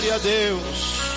Glória a Deus.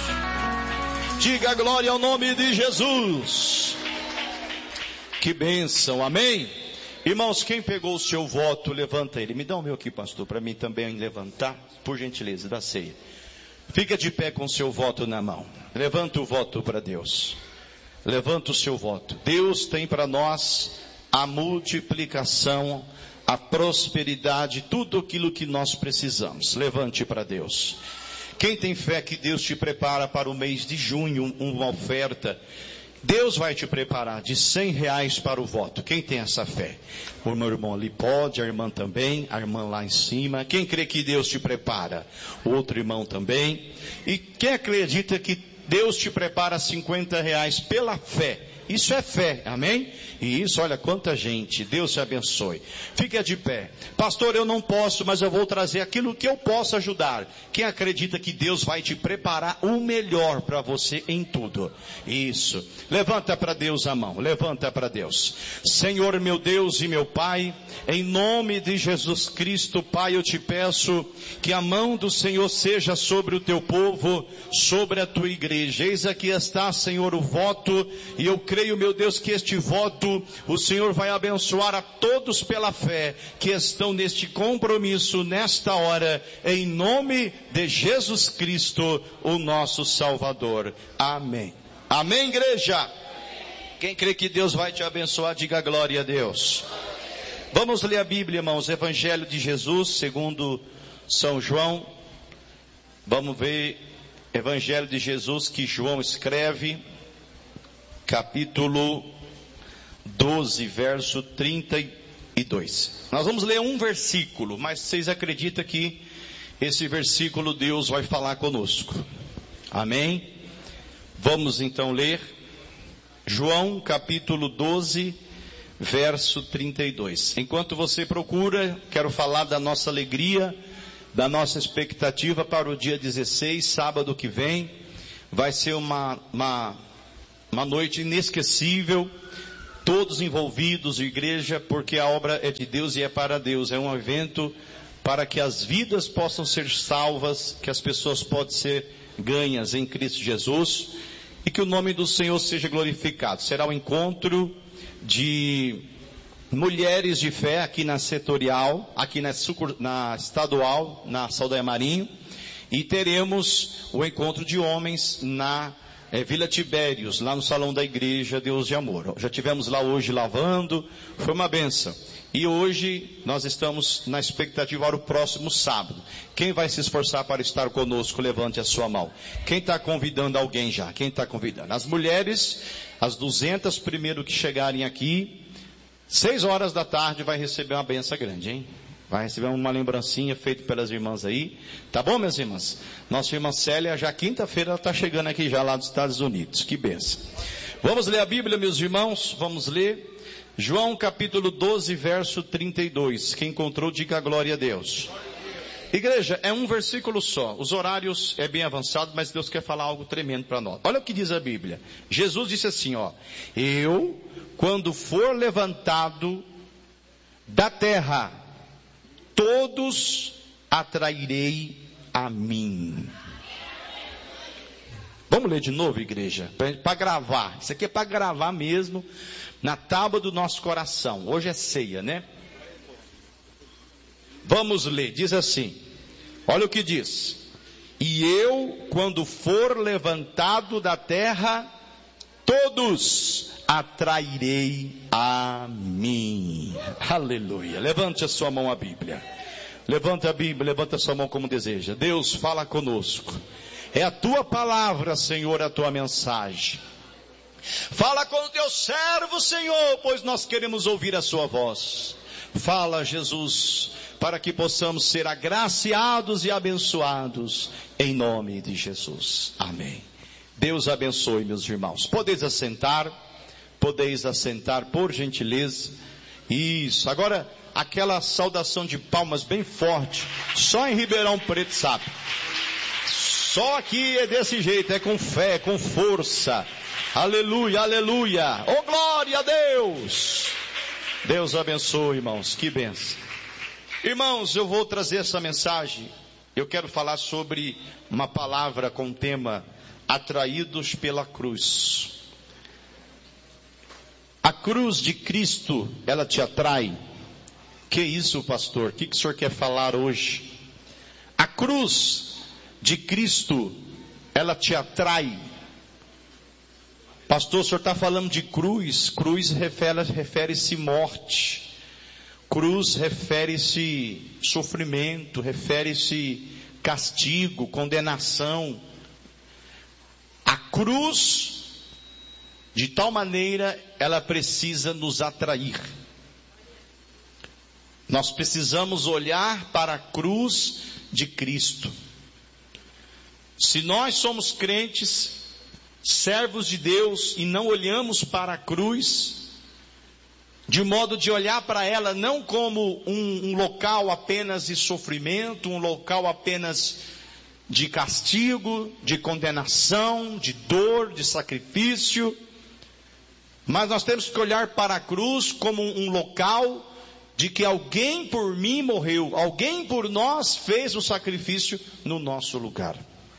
Diga glória ao nome de Jesus. Que bênção, amém? Irmãos, quem pegou o seu voto, levanta ele. Me dá o meu aqui, pastor, para mim também levantar, por gentileza, da ceia. Fica de pé com o seu voto na mão. Levanta o voto para Deus. Levanta o seu voto. Deus tem para nós a multiplicação, a prosperidade, tudo aquilo que nós precisamos. Levante para Deus. Quem tem fé que Deus te prepara para o mês de junho, uma oferta, Deus vai te preparar de R$100 para o voto. Quem tem essa fé? O meu irmão ali pode, a irmã também, a irmã lá em cima. Quem crê que Deus te prepara? O outro irmão também. E quem acredita que Deus te prepara R$50 pela fé? Isso é fé, amém? E isso, olha quanta gente, Deus te abençoe. Fique de pé. Pastor, eu não posso, mas eu vou trazer aquilo que eu posso ajudar. Quem acredita que Deus vai te preparar o melhor para você em tudo? Isso. Levanta para Deus a mão, levanta para Deus. Senhor meu Deus e meu Pai, em nome de Jesus Cristo, Pai, eu te peço que a mão do Senhor seja sobre o teu povo, sobre a tua igreja. Eis aqui está, Senhor, o voto, e eu creio, meu Deus, que este voto, o Senhor vai abençoar a todos pela fé, que estão neste compromisso, nesta hora, em nome de Jesus Cristo, o nosso Salvador. Amém. Amém, igreja? Amém. Quem crê que Deus vai te abençoar, diga glória a Deus. Vamos ler a Bíblia, irmãos, Evangelho de Jesus, segundo São João. Vamos ver Evangelho de Jesus que João escreve, capítulo 12, verso 32. Nós vamos ler um versículo, mas vocês acreditam que esse versículo Deus vai falar conosco? Amém? Vamos então ler João capítulo 12, verso 32. Enquanto você procura, quero falar da nossa alegria, da nossa expectativa para o dia 16, sábado que vem. Vai ser uma noite inesquecível, todos envolvidos, igreja, porque a obra é de Deus e é para Deus. É um evento para que as vidas possam ser salvas, que as pessoas possam ser ganhas em Cristo Jesus, e que o nome do Senhor seja glorificado. Será um encontro de mulheres de fé aqui na setorial, aqui na estadual, na Saldanha Marinho, e teremos o encontro de homens na Vila Tibérios, lá no salão da igreja Deus de Amor. Já tivemos lá hoje lavando, foi uma benção. E hoje nós estamos na expectativa para o próximo sábado. Quem vai se esforçar para estar conosco, levante a sua mão. Quem está convidando alguém já? Quem está convidando? As mulheres, as 200 primeiro que chegarem aqui, 6 horas da tarde vai receber uma benção grande, hein? Vai receber uma lembrancinha feita pelas irmãs aí. Tá bom, minhas irmãs? Nossa irmã Célia, já quinta-feira ela está chegando aqui já lá dos Estados Unidos. Que benção. Vamos ler a Bíblia, meus irmãos? Vamos ler João capítulo 12, verso 32. Quem encontrou, diga glória a Deus. Igreja, é um versículo só. Os horários é bem avançado, mas Deus quer falar algo tremendo para nós. Olha o que diz a Bíblia. Jesus disse assim, ó: eu, quando for levantado da terra, todos atrairei a mim. Vamos ler de novo, igreja? Para gravar. Isso aqui é para gravar mesmo na tábua do nosso coração. Hoje é ceia, né? Vamos ler. Diz assim. Olha o que diz. E eu, quando for levantado da terra, todos atrairei a mim. Aleluia. Levante a sua mão à Bíblia. Levanta a Bíblia, levanta a sua mão como deseja. Deus, fala conosco. É a tua palavra, Senhor, a tua mensagem. Fala com o teu servo, Senhor, pois nós queremos ouvir a sua voz. Fala, Jesus, para que possamos ser agraciados e abençoados, em nome de Jesus. Amém. Deus abençoe, meus irmãos. Podeis assentar por gentileza. Isso, agora aquela saudação de palmas bem forte, só em Ribeirão Preto sabe. Só aqui é desse jeito, é com fé, com força. Aleluia, aleluia. Oh, glória a Deus. Deus abençoe, irmãos, que bênção. Irmãos, eu vou trazer essa mensagem eu quero falar sobre uma palavra com o tema atraídos pela cruz. A cruz de Cristo, ela te atrai? Que isso, pastor? O que o senhor quer falar hoje? A cruz de Cristo, ela te atrai? Pastor, o senhor está falando de cruz? Cruz refere-se morte. Cruz refere-se sofrimento, refere-se castigo, condenação. A cruz, de tal maneira, ela precisa nos atrair. Nós precisamos olhar para a cruz de Cristo. Se nós somos crentes, servos de Deus, e não olhamos para a cruz, de modo de olhar para ela não como um local apenas de sofrimento, um local apenas de castigo, de condenação, de dor, de sacrifício, mas nós temos que olhar para a cruz como um local de que alguém por mim morreu, alguém por nós fez o sacrifício no nosso lugar.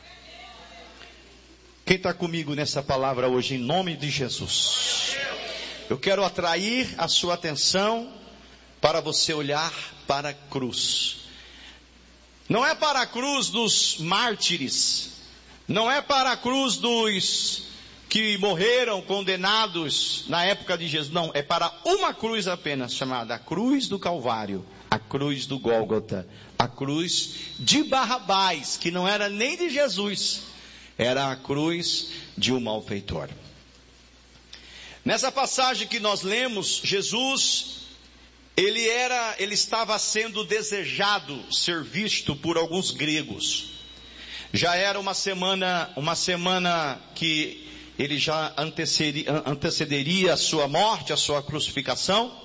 Quem está comigo nessa palavra hoje, em nome de Jesus? Eu quero atrair a sua atenção para você olhar para a cruz. Não é para a cruz dos mártires, não é para a cruz dos que morreram condenados na época de Jesus, não, é para uma cruz apenas, chamada a cruz do Calvário, a cruz do Gólgota, a cruz de Barrabás, que não era nem de Jesus, era a cruz de um malfeitor. Nessa passagem que nós lemos, Jesus, ele estava sendo desejado ser visto por alguns gregos. Já era uma semana que ele já antecederia a sua morte, a sua crucificação,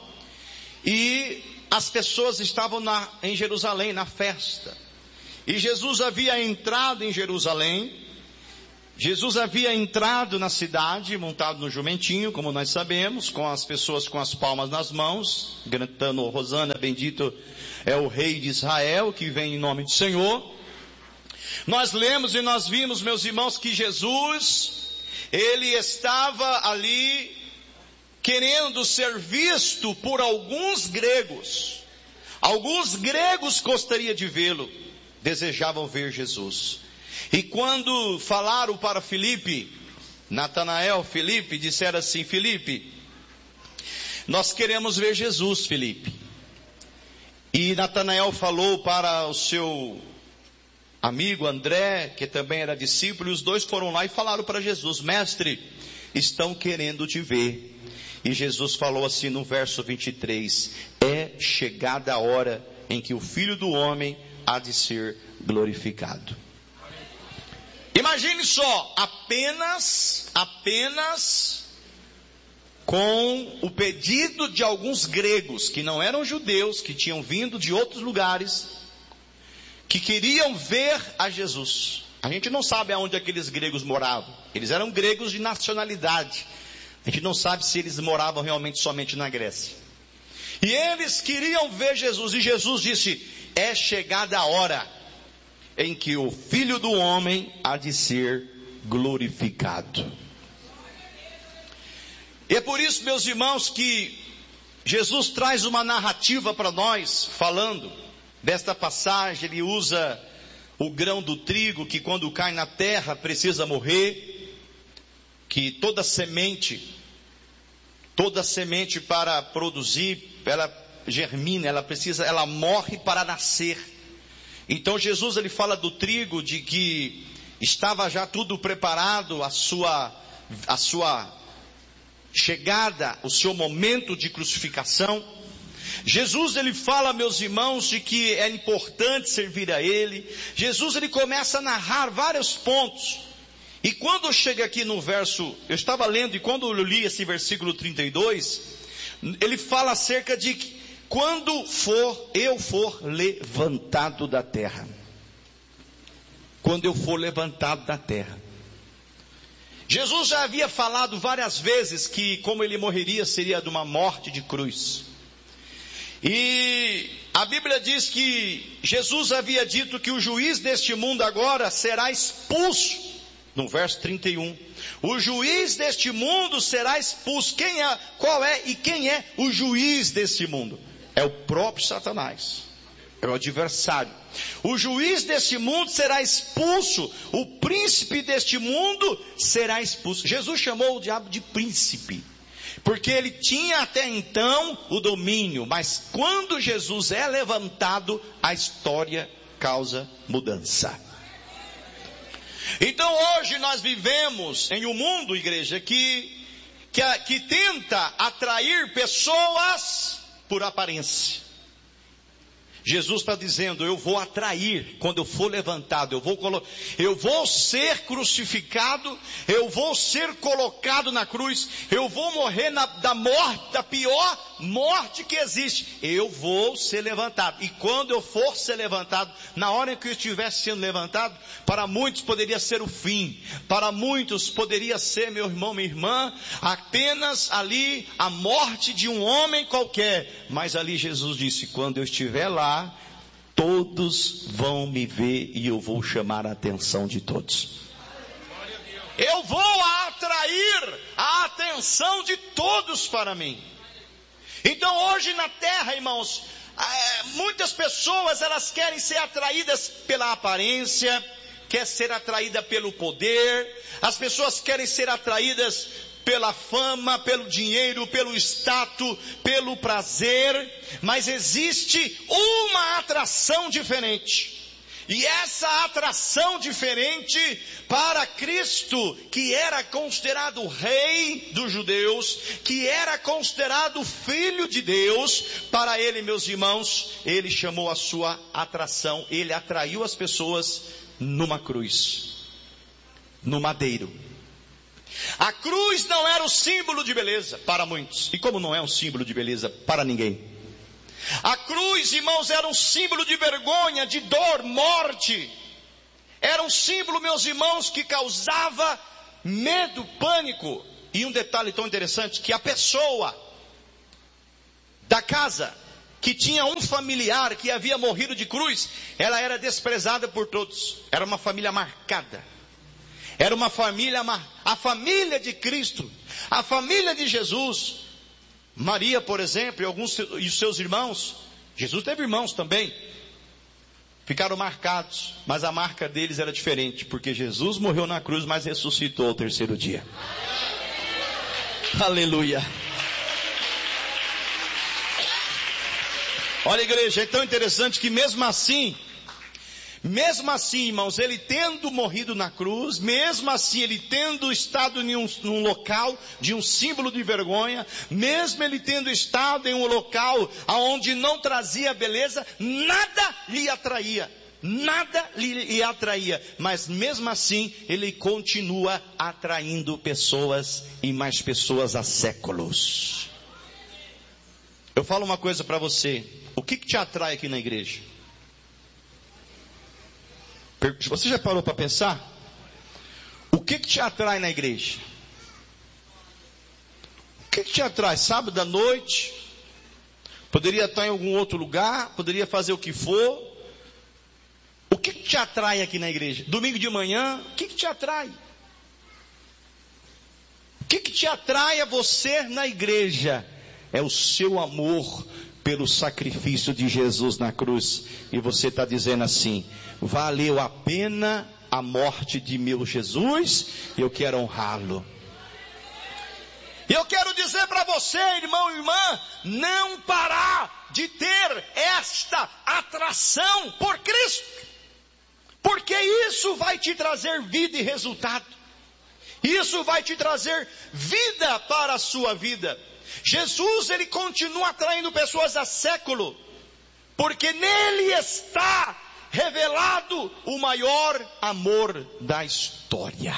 e as pessoas estavam em Jerusalém, na festa. E Jesus havia entrado em Jerusalém. Jesus havia entrado na cidade, montado no jumentinho, como nós sabemos, com as pessoas com as palmas nas mãos, gritando: Hosana, bendito é o Rei de Israel, que vem em nome do Senhor. Nós lemos e nós vimos, meus irmãos, que Jesus, ele estava ali querendo ser visto por alguns gregos. Alguns gregos gostariam de vê-lo, desejavam ver Jesus. E quando falaram para Filipe, Natanael, Filipe, disseram assim: Filipe, nós queremos ver Jesus, Filipe. E Natanael falou para o seu amigo André, que também era discípulo, e os dois foram lá e falaram para Jesus: Mestre, estão querendo te ver. E Jesus falou assim no verso 23, é chegada a hora em que o Filho do Homem há de ser glorificado. Imagine só, apenas com o pedido de alguns gregos, que não eram judeus, que tinham vindo de outros lugares, que queriam ver a Jesus. A gente não sabe aonde aqueles gregos moravam. Eles eram gregos de nacionalidade. A gente não sabe se eles moravam realmente somente na Grécia. E eles queriam ver Jesus, e Jesus disse: é chegada a hora em que o Filho do Homem há de ser glorificado. E é por isso, meus irmãos, que Jesus traz uma narrativa para nós, falando desta passagem. Ele usa o grão do trigo, que quando cai na terra precisa morrer, que toda semente para produzir, ela germina, ela morre para nascer. Então Jesus, ele fala do trigo, de que estava já tudo preparado, a sua chegada, o seu momento de crucificação. Jesus, ele fala, meus irmãos, de que é importante servir a ele. Jesus, ele começa a narrar vários pontos. E quando chega aqui no verso, eu estava lendo, e quando eu li esse versículo 32, ele fala acerca de que quando eu for levantado da terra. Quando eu for levantado da terra. Jesus já havia falado várias vezes que como ele morreria seria de uma morte de cruz. E a Bíblia diz que Jesus havia dito que o juiz deste mundo agora será expulso. No verso 31. O juiz deste mundo será expulso. Qual é e quem é o juiz deste mundo? É o próprio Satanás. É o adversário. O juiz deste mundo será expulso. O príncipe deste mundo será expulso. Jesus chamou o diabo de príncipe, porque ele tinha até então o domínio. Mas quando Jesus é levantado, a história causa mudança. Então hoje nós vivemos em um mundo, igreja, que tenta atrair pessoas por aparência. Jesus está dizendo, eu vou atrair quando eu for levantado, eu vou ser crucificado, eu vou ser colocado na cruz, eu vou morrer da pior morte que existe, eu vou ser levantado. E quando eu for ser levantado, na hora em que eu estivesse sendo levantado, para muitos poderia ser o fim, para muitos poderia ser, meu irmão, minha irmã, apenas ali a morte de um homem qualquer. Mas ali Jesus disse, quando eu estiver lá, todos vão me ver e eu vou chamar a atenção de todos. Eu vou atrair a atenção de todos para mim. Então hoje na terra, irmãos, muitas pessoas elas querem ser atraídas pela aparência, quer ser atraída pelo poder, as pessoas querem ser atraídas pela fama, pelo dinheiro, pelo status, pelo prazer, mas existe uma atração diferente. E essa atração diferente para Cristo, que era considerado rei dos judeus, que era considerado filho de Deus, para ele, meus irmãos, ele chamou a sua atração, ele atraiu as pessoas numa cruz, no madeiro. A cruz não era o símbolo de beleza para muitos, e como não é um símbolo de beleza para ninguém. A cruz, irmãos, era um símbolo de vergonha, de dor, morte. Era um símbolo, meus irmãos, que causava medo, pânico. E um detalhe tão interessante, que a pessoa da casa que tinha um familiar que havia morrido de cruz, ela era desprezada por todos. Era uma família marcada. Era uma família, a família de Cristo, a família de Jesus. Maria, por exemplo, e os seus irmãos, Jesus teve irmãos também, ficaram marcados, mas a marca deles era diferente, porque Jesus morreu na cruz, mas ressuscitou ao terceiro dia. Aleluia. Olha, igreja, é tão interessante que mesmo assim, irmãos, ele tendo morrido na cruz, mesmo assim ele tendo estado num local de um símbolo de vergonha, mesmo ele tendo estado em um local onde não trazia beleza, nada lhe atraía, mas mesmo assim ele continua atraindo pessoas e mais pessoas há séculos. Eu falo uma coisa para você, o que te atrai aqui na igreja? Você já parou para pensar? O que te atrai na igreja? O que te atrai? Sábado à noite? Poderia estar em algum outro lugar? Poderia fazer o que for? O que te atrai aqui na igreja? Domingo de manhã? O que te atrai? O que te atrai a você na igreja? É o seu amor pelo sacrifício de Jesus na cruz. E você está dizendo assim, valeu a pena a morte de meu Jesus, eu quero honrá-lo. Eu quero dizer para você, irmão e irmã, não parar de ter esta atração por Cristo, porque isso vai te trazer vida e resultado. Isso vai te trazer vida para a sua vida. Jesus, ele continua atraindo pessoas há século, porque nele está revelado o maior amor da história.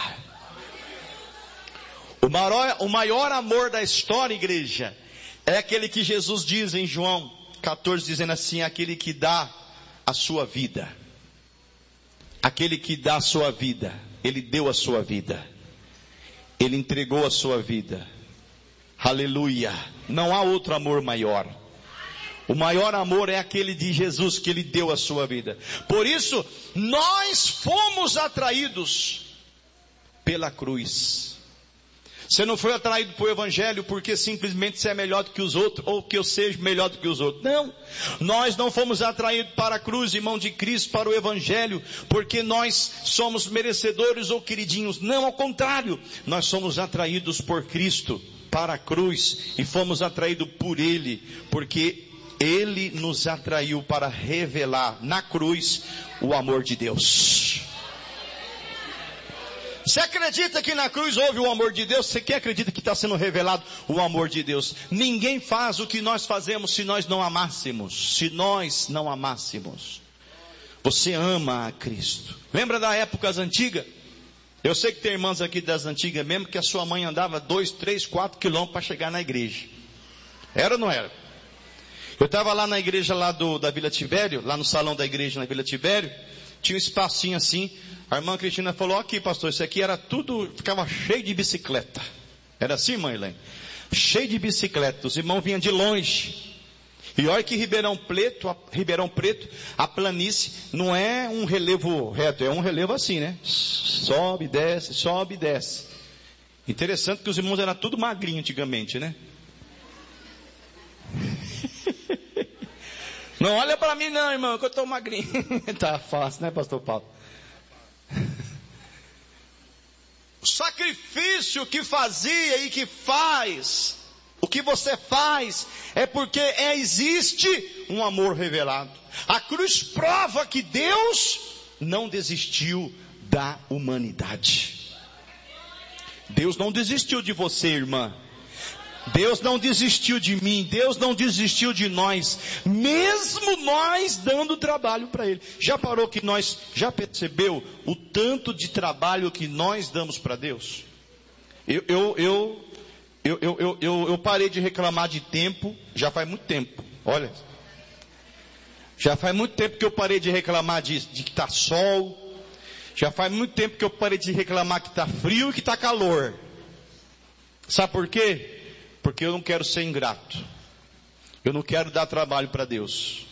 O maior amor da história, igreja, é aquele que Jesus diz em João 14, dizendo assim, aquele que dá a sua vida. Aquele que dá a sua vida, ele deu a sua vida. Ele entregou a sua vida. Aleluia. Não há outro amor maior. O maior amor é aquele de Jesus, que Ele deu a sua vida. Por isso, nós fomos atraídos pela cruz. Você não foi atraído por Evangelho porque simplesmente você é melhor do que os outros, ou que eu seja melhor do que os outros. Não, nós não fomos atraídos para a cruz, irmão de Cristo, para o Evangelho, porque nós somos merecedores ou queridinhos. Não, ao contrário, nós somos atraídos por Cristo para a cruz, e fomos atraídos por Ele, porque Ele nos atraiu para revelar na cruz o amor de Deus. Você acredita que na cruz houve o amor de Deus? Você que acredita que está sendo revelado o amor de Deus? Ninguém faz o que nós fazemos se nós não amássemos. Se nós não amássemos. Você ama a Cristo. Lembra da épocas antigas? Eu sei que tem irmãs aqui das antigas mesmo, que a sua mãe andava 2, 3, 4 quilômetros para chegar na igreja. Era ou não era? Eu estava lá na igreja lá da Vila Tibério, lá no salão da igreja na Vila Tibério, tinha um espacinho assim. A irmã Cristina falou: aqui pastor, isso aqui era tudo, ficava cheio de bicicleta. Era assim, mãe Helene? Cheio de bicicleta, os irmãos vinham de longe. E olha que Ribeirão Preto, a planície, não é um relevo reto, é um relevo assim, né? Sobe, desce, sobe, desce. Interessante que os irmãos eram tudo magrinho antigamente, né? Não olha para mim não, irmão, que eu estou magrinho. Tá fácil, né, pastor Paulo? O sacrifício que fazia e que faz, o que você faz, é porque existe um amor revelado. A cruz prova que Deus não desistiu da humanidade. Deus não desistiu de você, irmã. Deus não desistiu de mim, Deus não desistiu de nós, mesmo nós dando trabalho para Ele. Já percebeu o tanto de trabalho que nós damos para Deus? Eu parei de reclamar de tempo, já faz muito tempo, olha. Já faz muito tempo que eu parei de reclamar de que está sol, já faz muito tempo que eu parei de reclamar que está frio e que está calor. Sabe por quê? Porque eu não quero ser ingrato. Eu não quero dar trabalho para Deus.